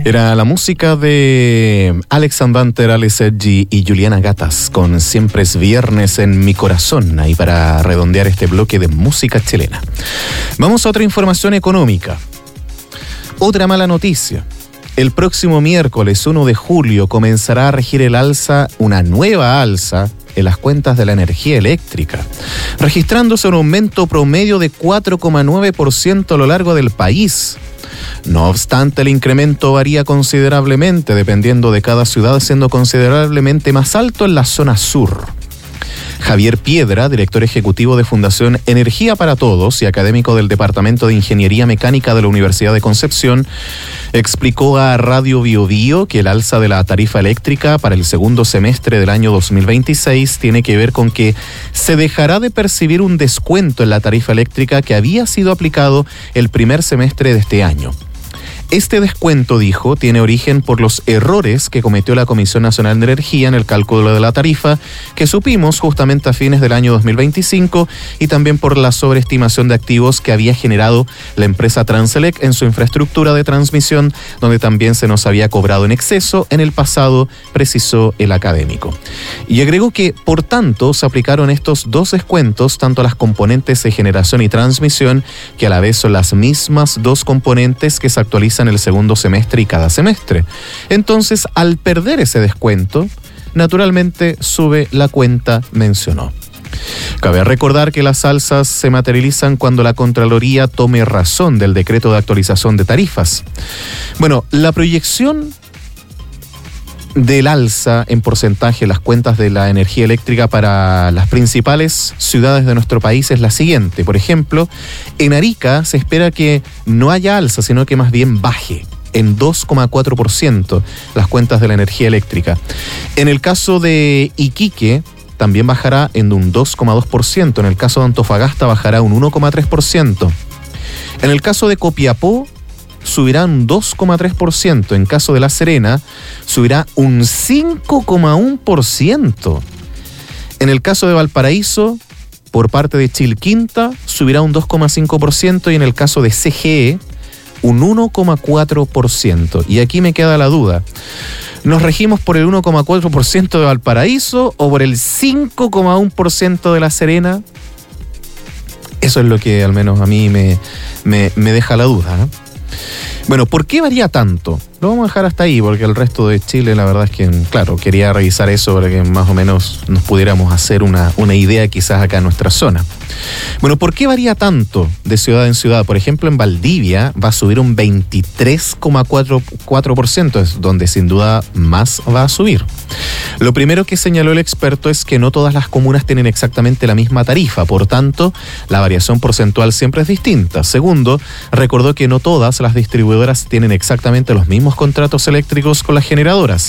Era la música de Alex Andanter, Alex Edgy y Juliana Gatas con Siempre es Viernes en mi corazón, ahí para redondear este bloque de música chilena. Vamos a otra información económica. Otra mala noticia. El próximo miércoles 1 de julio comenzará a regir el alza, una nueva alza, en las cuentas de la energía eléctrica, registrándose un aumento promedio de 4,9% a lo largo del país. No obstante, el incremento varía considerablemente dependiendo de cada ciudad, siendo considerablemente más alto en la zona sur. Javier Piedra, director ejecutivo de Fundación Energía para Todos y académico del Departamento de Ingeniería Mecánica de la Universidad de Concepción, explicó a Radio Bio Bio que el alza de la tarifa eléctrica para el segundo semestre del año 2026 tiene que ver con que se dejará de percibir un descuento en la tarifa eléctrica que había sido aplicado el primer semestre de este año. Este descuento, dijo, tiene origen por los errores que cometió la Comisión Nacional de Energía en el cálculo de la tarifa, que supimos justamente a fines del año 2025, y también por la sobreestimación de activos que había generado la empresa Transelec en su infraestructura de transmisión, donde también se nos había cobrado en exceso en el pasado, precisó el académico. Y agregó que, por tanto, se aplicaron estos dos descuentos tanto a las componentes de generación y transmisión, que a la vez son las mismas dos componentes que se actualizan en el segundo semestre y cada semestre. Entonces, al perder ese descuento, naturalmente sube la cuenta, mencionó. Cabe recordar que las alzas se materializan cuando la Contraloría tome razón del decreto de actualización de tarifas. Bueno, la proyección del alza en porcentaje en las cuentas de la energía eléctrica para las principales ciudades de nuestro país es la siguiente. Por ejemplo, en Arica se espera que no haya alza, sino que más bien baje en 2,4% las cuentas de la energía eléctrica. En el caso de Iquique, también bajará en un 2,2%. En el caso de Antofagasta bajará un 1,3%. En el caso de Copiapó, subirá un 2,3%. En caso de La Serena, subirá un 5,1%. En el caso de Valparaíso, por parte de Chilquinta, subirá un 2,5%. Y en el caso de CGE, un 1,4%. Y aquí me queda la duda. ¿Nos regimos por el 1,4% de Valparaíso o por el 5,1% de La Serena? Eso es lo que al menos a mí me deja la duda, ¿no? Bueno, ¿por qué varía tanto? Lo vamos a dejar hasta ahí, porque el resto de Chile, la verdad es que, claro, quería revisar eso para que más o menos nos pudiéramos hacer una idea quizás acá en nuestra zona. Bueno, ¿por qué varía tanto de ciudad en ciudad? Por ejemplo, en Valdivia va a subir un 23,4%, es donde sin duda más va a subir. Lo primero que señaló el experto es que no todas las comunas tienen exactamente la misma tarifa, por tanto, la variación porcentual siempre es distinta. Segundo, recordó que no todas las distribuidoras tienen exactamente los mismos contratos eléctricos con las generadoras.